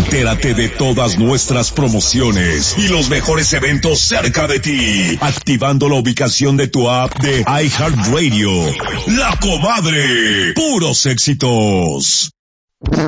Entérate de todas nuestras promociones y los mejores eventos cerca de ti, activando la ubicación de tu app de iHeartRadio. La Comadre, puros éxitos.